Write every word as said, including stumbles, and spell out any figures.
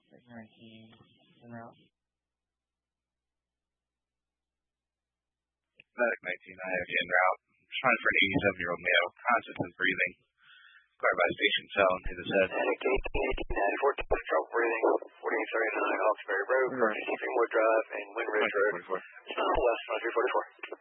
Guarantee en route. Medic nineteen, I have you en route. Trying for an eighty-seven-year-old male, conscious and breathing. Nearby station fell into his head. Medic eighteen ninety-four, trouble breathing. forty-eight thirty-nine, Hawkesbury Road, Keeping Wood Drive, and Windridge Road. West twenty-three forty-four.